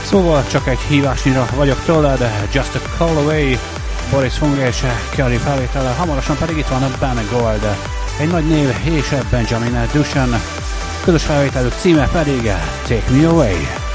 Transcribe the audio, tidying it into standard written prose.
Szóval csak egy hívásnyira vagyok tőled, Just a Call Away, Boris Fung és Kelly felvétele, hamarosan pedig itt van a Ben Gold, egy nagy név és Benjamin Dushan, közös felvételük címe pedig Take Me Away.